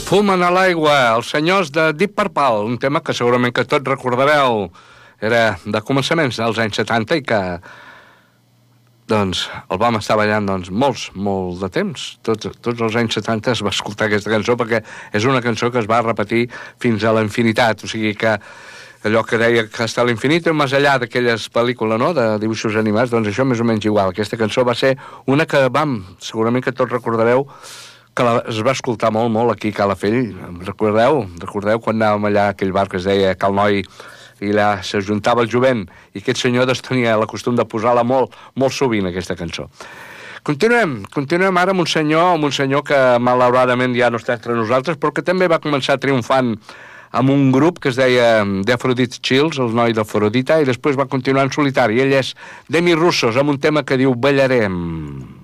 Fumen a l'aigua, els senyors de Deep Purple, un tema que segurament que tots recordareu. Era de començaments dels anys 70 i que doncs el vam estar ballant molt de temps. Tots els anys 70 es va escoltar aquesta cançó perquè és una cançó que es va repetir fins a la infinitat, o sigui que allò que deia que està a l'infinit i més allà d'aquelles pel·lícules, no?, de dibuixos animats, doncs això més o menys igual. Aquesta cançó va ser una que segurament que tots recordareu, que es va escoltar molt aquí a Calafell. Recordeu quan anàvem allà a aquell bar que es deia Cal Noi i allà s'ajuntava el jovent i aquest senyor tenia la costum de posar-la molt sovint, aquesta cançó. Continuem ara amb un senyor que malauradament ja no està entre nosaltres, però que també va començar triomfant amb un grup que es deia The Aphrodite Chills, el noi d'Afrodita, i després va continuar en solitari. Ell és Demi Russos, amb un tema que diu Ballarem.